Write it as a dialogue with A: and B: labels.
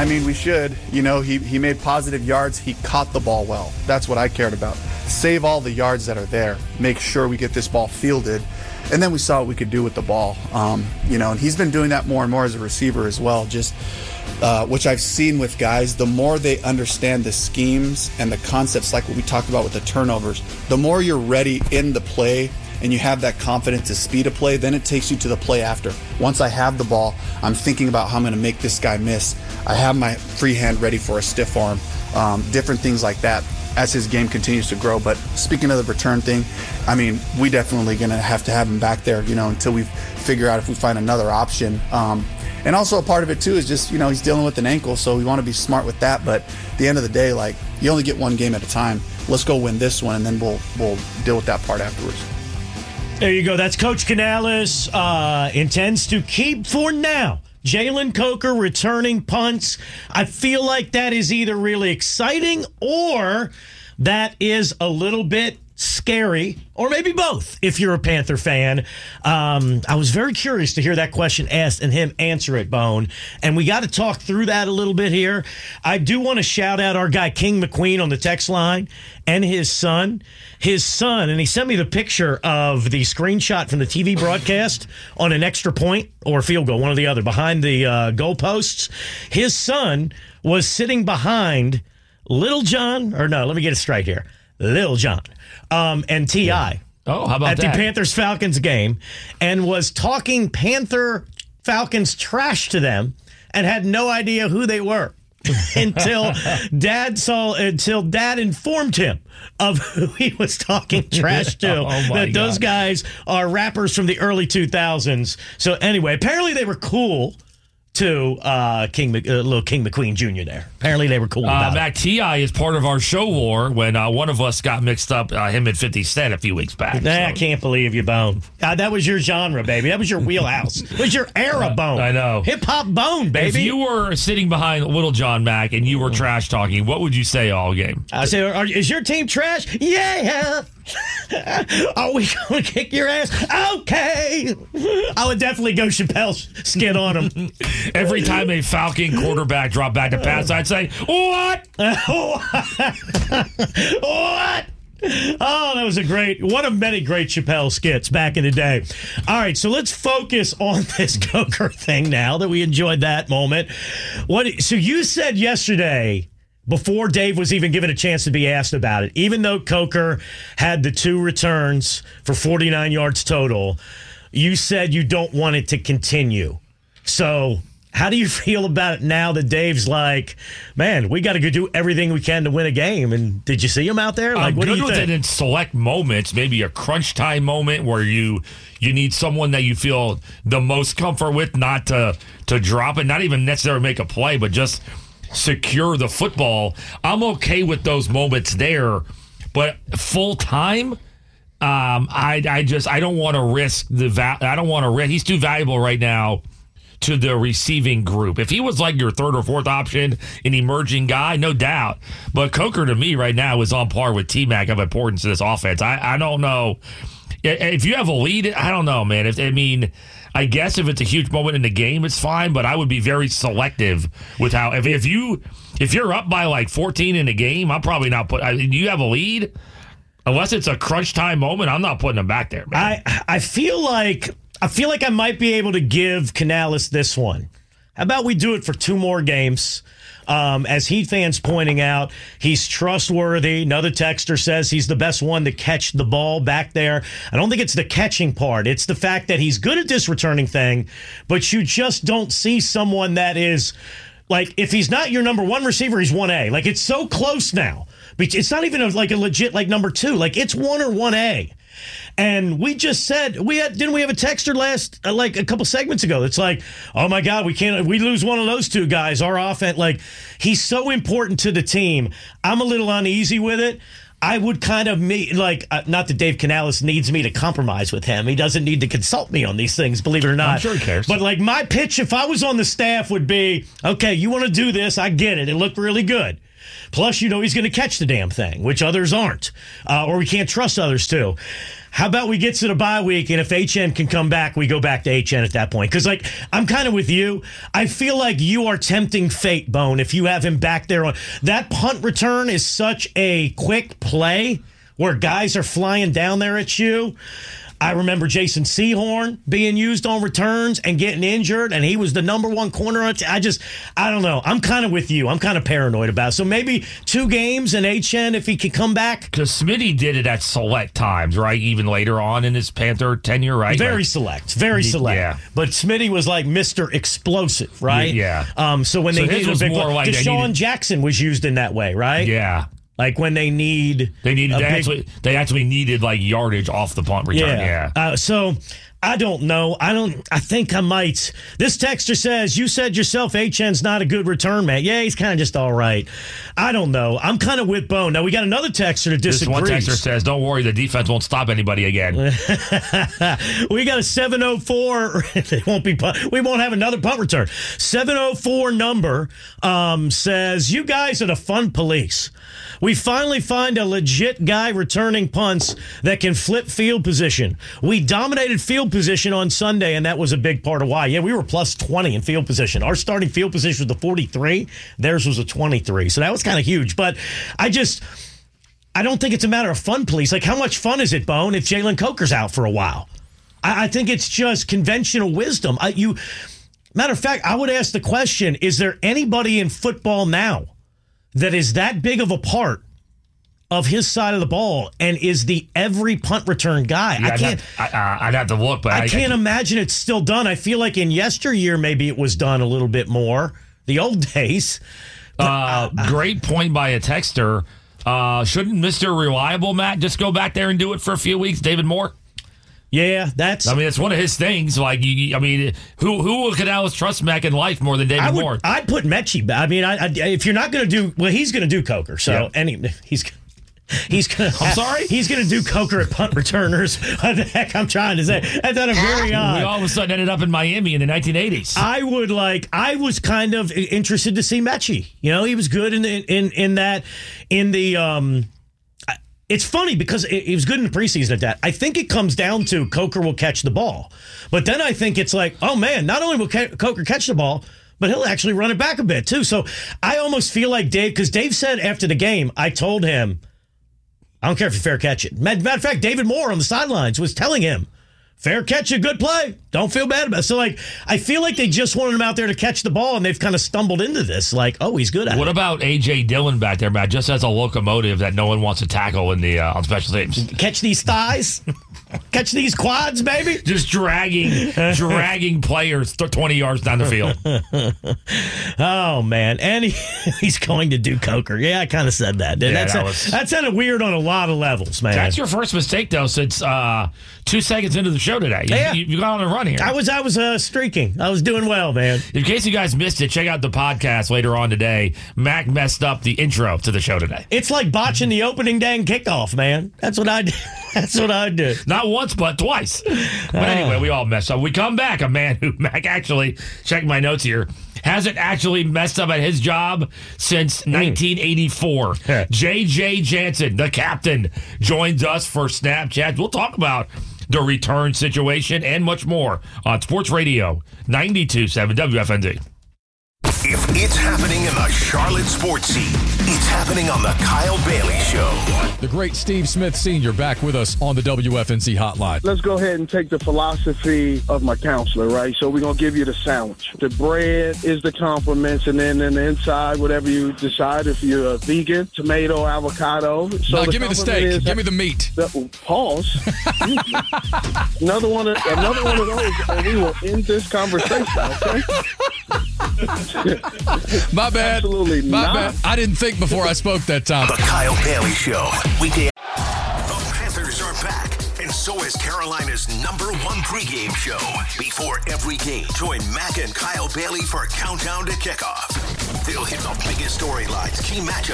A: I mean, we should. You know, he made positive yards. He caught the ball well. That's what I cared about. Save all the yards that are there. Make sure we get this ball fielded. And then we saw what we could do with the ball. You know, and he's been doing that more and more as a receiver as well. Just which I've seen with guys, the more they understand the schemes and the concepts, like what we talked about with the turnovers, the more you're ready in the play and you have that confidence to speed a play, then it takes you to the play after. Once I have the ball, I'm thinking about how I'm going to make this guy miss. I have my free hand ready for a stiff arm, different things like that as his game continues to grow. But speaking of the return thing, I mean, we definitely going to have him back there, you know, until we figure out if we find another option. And also a part of it, too, is just, you know, he's dealing with an ankle, so we want to be smart with that. But at the end of the day, like, you only get one game at a time. Let's go win this one, and then we'll deal with that part afterwards.
B: There you go. That's Coach Canales. Intends to keep, for now, Jalen Coker returning punts. I feel like that is either really exciting or that is a little bit scary, or maybe both if you're a Panther fan. I was very curious to hear that question asked and him answer it, Bone. And we got to talk through that a little bit here. I do want to shout out our guy King McQueen on the text line and his son. And he sent me the picture of the screenshot from the TV broadcast on an extra point or field goal, one or the other, behind the goalposts. His son was sitting behind Little John, or no, let me get it straight here. Lil Jon and T.I.
C: Oh, how about
B: at
C: that?
B: the Panthers-Falcons game, and was talking Panther-Falcons trash to them and had no idea who they were until Dad informed him of who he was talking trash to.
C: God.
B: Those guys are rappers from the early 2000s. So anyway, apparently they were cool to little King McQueen Jr. there. Apparently they were cool about
C: Mac, T.I. is part of our show war when one of us got mixed up, him and 50 Cent a few weeks back.
B: I can't believe you, Bone. God, that was your genre, baby. That was your wheelhouse. It was your era, Bone.
C: I know.
B: Hip-hop Bone, baby.
C: If you were sitting behind Little John Mac and you were trash talking, what would you say all game?
B: I say, is your team trash? Yeah. Are we going to kick your ass? Okay. I would definitely go Chappelle's skit on him.
C: Every time a Falcon quarterback dropped back to pass, I'd say, what?
B: What? Oh, that was one of many great Chappelle skits back in the day. All right, so let's focus on this Coker thing now that we enjoyed that moment. So you said yesterday, before Dave was even given a chance to be asked about it, even though Coker had the 2 returns for 49 yards total, you said you don't want it to continue. So how do you feel about it now that Dave's like, man, we got to go do everything we can to win a game? And did you see him out there? Like,
C: I'm
B: what
C: good
B: do you
C: with
B: think?
C: it in select moments, maybe a crunch time moment where you need someone that you feel the most comfort with, not to drop it, not even necessarily make a play, but just secure the football. I'm okay with those moments there, but full time, I don't want to risk I don't want to risk. He's too valuable right now to the receiving group. If he was like your third or fourth option, an emerging guy, no doubt. But Coker to me right now is on par with T-Mac of importance to this offense. I don't know if you have a lead. I don't know, man. I guess if it's a huge moment in the game, it's fine, but I would be very selective with how if you're up by like 14 in the game, I'm probably not you have a lead, unless it's a crunch time moment, I'm not putting them back there, man.
B: I feel like I might be able to give Canales this one. How about we do it for 2 more games? As Heat fans pointing out, he's trustworthy. Another texter says he's the best one to catch the ball back there. I don't think it's the catching part. It's the fact that he's good at this returning thing, but you just don't see someone that is, like, if he's not your number 1 receiver, he's 1A. Like, it's so close now. It's not even like a legit, like, number 2. Like, it's 1 or 1A. And we just said didn't we have a texter last like a couple segments ago? It's like, oh my God, we lose one of those 2 guys. Our offense, like, he's so important to the team. I'm a little uneasy with it. I would kind of not that Dave Canales needs me to compromise with him. He doesn't need to consult me on these things, believe it or not.
C: I'm sure he cares.
B: But like my pitch, if I was on the staff, would be, okay, you want to do this? I get it. It looked really good. Plus, you know he's going to catch the damn thing, which others aren't, or we can't trust others to. How about we get to the bye week, and if HN can come back, we go back to HN at that point? Because, like, I'm kind of with you. I feel like you are tempting fate, Bone, if you have him back there. That punt return is such a quick play where guys are flying down there at you. I remember Jason Sehorn being used on returns and getting injured, and he was the number one corner. I don't know. I'm kind of with you. I'm kind of paranoid about it. So maybe 2 games and HN if he can come back.
C: Because Smitty did it at select times, right? Even later on in his Panther tenure, right?
B: Very select. Yeah. But Smitty was like Mr. Explosive, right?
C: Yeah.
B: So when they needed a big
C: like
B: Deshaun Jackson was used in that way, right?
C: Yeah.
B: Like when they
C: actually needed like yardage off the punt return. Yeah.
B: So I don't know. I think I might. This texter says, you said yourself HN's not a good return man. Yeah, he's kind of just all right. I don't know. I'm kind of with Bone. Now we got another texter that disagrees.
C: This one texter says, don't worry, the defense won't stop anybody again.
B: We got a 704. We won't have another punt return. 704 number says, you guys are the fun police. We finally find a legit guy returning punts that can flip field position. We dominated field position on Sunday, and that was a big part of why. Yeah, we were plus 20 in field position. Our starting field position was a 43. Theirs was a 23. So that was kind of huge. But I don't think it's a matter of fun police. Like, how much fun is it, Bone, if Jalen Coker's out for a while? I think it's just conventional wisdom. Matter of fact, I would ask the question, is there anybody in football now that is that big of a part of his side of the ball and is the every punt return guy?
C: Yeah, I'd have to look, but
B: I can't imagine it's still done. I feel like in yesteryear, maybe it was done a little bit more, the old days.
C: Great point by a texter. Shouldn't Mr. Reliable Matt just go back there and do it for a few weeks, David Moore?
B: Yeah, it's
C: one of his things. Like, who will Canales trust Mac in life more than David Moore?
B: I'd put Mechie. I mean, if you're not going to do, well, he's going to do Coker. So, he's going to. I'm sorry, he's going to do Coker at punt returners. What the heck I'm trying to say? That's not a very odd.
C: We all of a sudden ended up in Miami in the 1980s.
B: I was kind of interested to see Mechie. He was good in the. It's funny because he was good in the preseason at that. I think it comes down to Coker will catch the ball. But then I think it's like, oh, man, not only will Coker catch the ball, but he'll actually run it back a bit, too. So I almost feel like Dave, because Dave said after the game, I told him, I don't care if you fair catch it. Matter of fact, David Moore on the sidelines was telling him, fair catch, a good play. Don't feel bad about it. So, I feel like they just wanted him out there to catch the ball, and they've kind of stumbled into this. Like, oh, he's good at it.
C: What about A.J. Dillon back there, Matt, just as a locomotive that no one wants to tackle in the on special teams?
B: Catch these thighs. Catch these quads, baby.
C: Just dragging players 20 yards down the field.
B: Oh, man. And he's going to do Coker. Yeah, I kind of said that.
C: Yeah,
B: that sounded weird on a lot of levels, man.
C: That's your first mistake, though, since 2 seconds into the show today. You got on a run here.
B: I was streaking. I was doing well, man.
C: In case you guys missed it, check out the podcast later on today. Mac messed up the intro to the show today.
B: It's like botching the opening dang kickoff, man. That's what I did. That's what I did.
C: Not once, but twice. But anyway, we all messed up. We come back. A man who, Mac, actually, check my notes here, hasn't actually messed up at his job since 1984. J.J. Jansen, the captain, joins us for Snapchat. We'll talk about the return situation and much more on Sports Radio 92.7 WFNZ.
D: If it's happening in the Charlotte sports scene, it's happening on the Kyle Bailey Show.
E: The great Steve Smith Sr. back with us on the WFNZ hotline.
F: Let's go ahead and take the philosophy of my counselor, right? So we're going to give you the sandwich. The bread is the compliments, and then in the inside, whatever you decide, if you're a vegan, tomato, avocado. So
E: now give me the steak. Give me the meat.
F: Pause. Another one of those, and we will end this conversation, okay?
E: My bad.
F: Absolutely
E: My bad. I didn't think before I spoke that time.
D: The Kyle Bailey Show. Weekday. The Panthers are back, and so is Carolina's #1 pregame show. Before every game, join Mac and Kyle Bailey for Countdown to Kickoff. They'll hit the biggest storylines, key matchups,